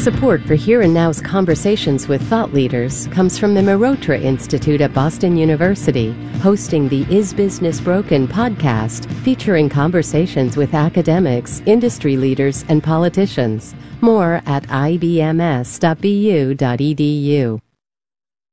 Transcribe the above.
Support for Here and Now's conversations with thought leaders comes from the Mehrotra Institute at Boston University, hosting the Is Business Broken podcast, featuring conversations with academics, industry leaders, and politicians. More at ibms.bu.edu.